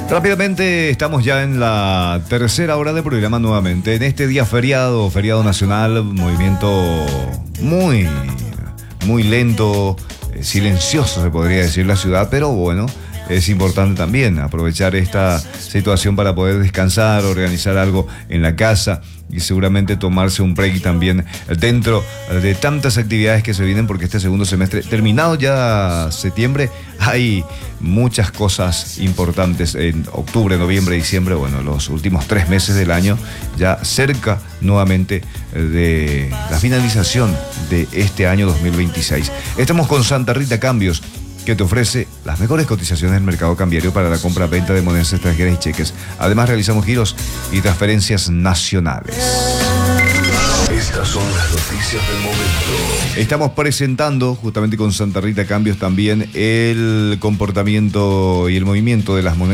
Rápidamente estamos ya en la tercera hora del programa nuevamente. En este día feriado nacional, movimiento muy lento, silencioso se podría decir la ciudad, pero bueno, es importante también aprovechar esta situación para poder descansar, organizar algo en la casa y seguramente tomarse un break también dentro de tantas actividades que se vienen, porque este segundo semestre, terminado ya septiembre, hay muchas cosas importantes en octubre, noviembre, diciembre, bueno, los últimos 3 meses del año, ya cerca nuevamente de la finalización de este año 2026. Estamos con Santa Rita Cambios, que te ofrece las mejores cotizaciones del mercado cambiario para la compra-venta de monedas extranjeras y cheques. Además, realizamos giros y transferencias nacionales. Estas son las noticias del momento. Estamos presentando, justamente con Santa Rita Cambios, también el comportamiento y el movimiento de las monedas